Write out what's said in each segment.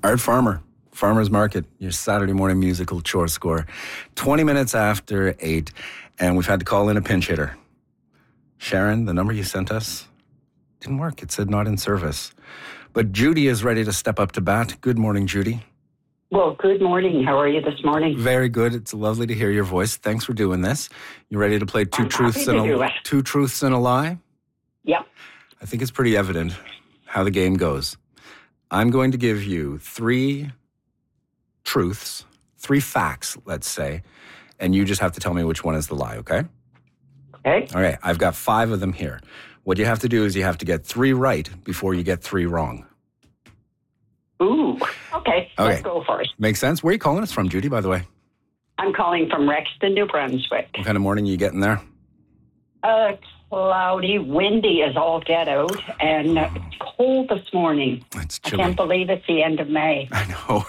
Art Farmer, Farmer's Market, your Saturday morning musical chore score. 20 minutes after 8, and we've had to call in a pinch hitter. Sharon, the number you sent us didn't work. It said not in service. But Judy is ready to step up to bat. Good morning, Judy. Well, good morning. How are you this morning? Very good. It's lovely to hear your voice. Thanks for doing this. You ready to play two truths and a lie? Yep. I think it's pretty evident how the game goes. I'm going to give you 3 truths, 3 facts, let's say, and you just have to tell me which one is the lie, okay? Okay. All right, I've got 5 of them here. What you have to do is you have to get 3 right before you get 3 wrong. Ooh, okay. Let's go for it. Makes sense. Where are you calling us from, Judy, by the way? I'm calling from Rexton, New Brunswick. What kind of morning are you getting there? Cloudy, windy as all get out, and it's cold this morning. It's chilly. I can't believe it's the end of May. I know.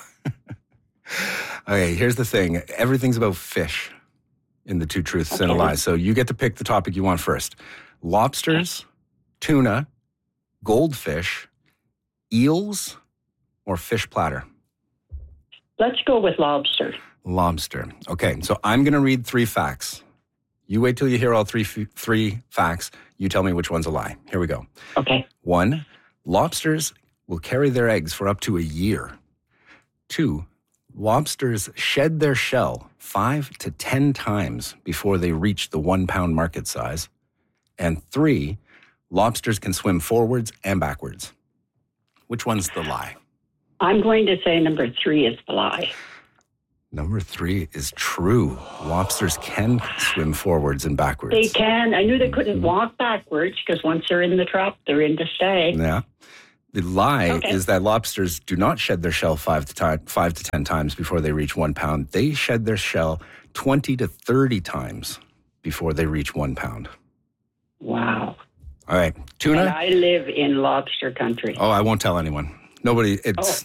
Okay, here's the thing. Everything's about fish in the 2 truths and a lie. So you get to pick the topic you want first. Lobsters, tuna, goldfish, eels, or fish platter? Let's go with lobster. Lobster. Okay, so I'm going to read 3 facts. You wait till you hear all three facts. You tell me which one's a lie. Here we go. Okay. 1, lobsters will carry their eggs for up to a year. 2, lobsters shed their shell 5 to 10 times before they reach the 1-pound market size. And 3, lobsters can swim forwards and backwards. Which one's the lie? I'm going to say number 3 is the lie. Number 3 is true. Lobsters can swim forwards and backwards. They can. I knew they couldn't walk backwards because once they're in the trap, they're in to stay. Yeah. The lie is that lobsters do not shed their shell 5 to 10 times before they reach 1 pound. They shed their shell 20 to 30 times before they reach 1 pound. Wow. All right. Tuna? And I live in lobster country. Oh, I won't tell anyone. Nobody,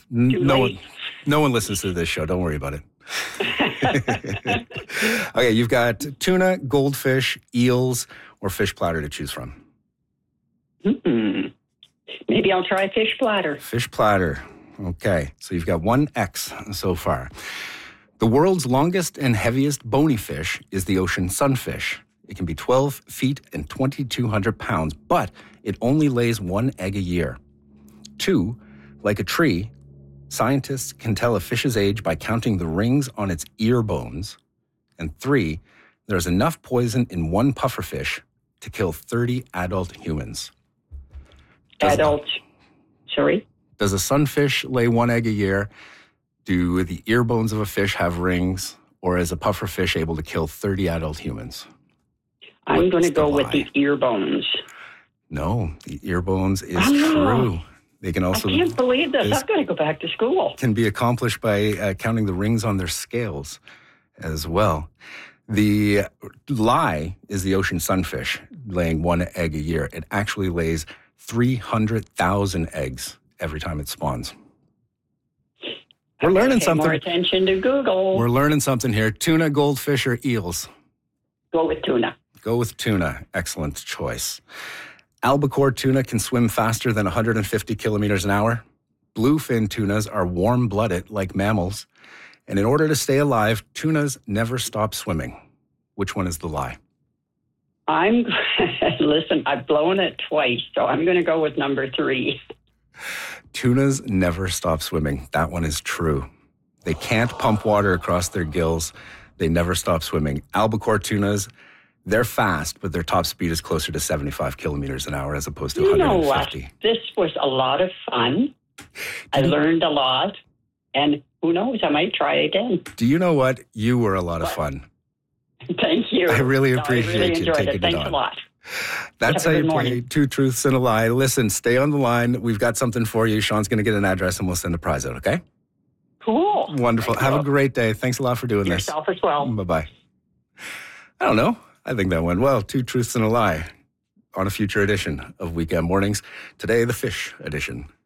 no one listens to this show. Don't worry about it. Okay, you've got tuna, goldfish, eels, or fish platter to choose from. Maybe I'll try fish platter. Fish platter. Okay, so you've got 1 X so far. The world's longest and heaviest bony fish is the ocean sunfish. It can be 12 feet and 2,200 pounds, but it only lays 1 egg a year. 2, like a tree, scientists can tell a fish's age by counting the rings on its ear bones. And 3, there's enough poison in 1 pufferfish to kill 30 adult humans. Sorry? Does a sunfish lay 1 egg a year? Do the ear bones of a fish have rings? Or is a pufferfish able to kill 30 adult humans? I'm going to go with the ear bones. No, the ear bones is true. They can also. I can't believe this. I've got to go back to school. Can be accomplished by counting the rings on their scales as well. The lie is the ocean sunfish laying 1 egg a year. It actually lays 300,000 eggs every time it spawns. We're learning something. More attention to Google. We're learning something here. Tuna, goldfish, or eels? Go with tuna. Go with tuna. Excellent choice. Albacore tuna can swim faster than 150 kilometers an hour. Bluefin tunas are warm-blooded like mammals. And in order to stay alive, tunas never stop swimming. Which one is the lie? Listen, I've blown it twice, so I'm going to go with number 3. Tunas never stop swimming. That one is true. They can't pump water across their gills. They never stop swimming. Albacore tunas, they're fast, but their top speed is closer to 75 kilometers an hour as opposed to 150. You know what? This was a lot of fun. I learned a lot. And who knows, I might try again. Do you know what? You were a lot of fun. Thank you. I really appreciate you taking it on. Thanks a lot. That's how you play 2 truths and a lie. Listen, stay on the line. We've got something for you. Sean's going to get an address and we'll send a prize out, okay? Cool. Wonderful. Have a great day. Thanks a lot for doing this. Yourself as well. Bye-bye. I don't know. I think that went well. 2 truths and a lie on a future edition of Weekend Mornings. Today, the fish edition.